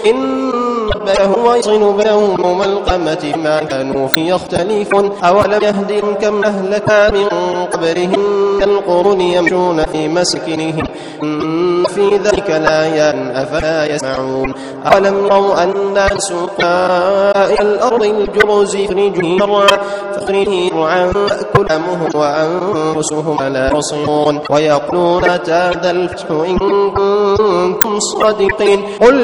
إن ربك هو يفصل بينهم يوم القيامة ما كانوا فيه يختلفون أولم يهدهم كم أهلكنا من قبلهم كالقرون يمشون في مسكنهم إن في ذلك لآيات أفلا يسمعون أولم يروا أنا نسوق إلى الأرض الجرز فاخرجه رعا تأكل أمهم وأنفسهم لا يبصرون ويقولون متى ذا الفتح إن كنتم صادقين قل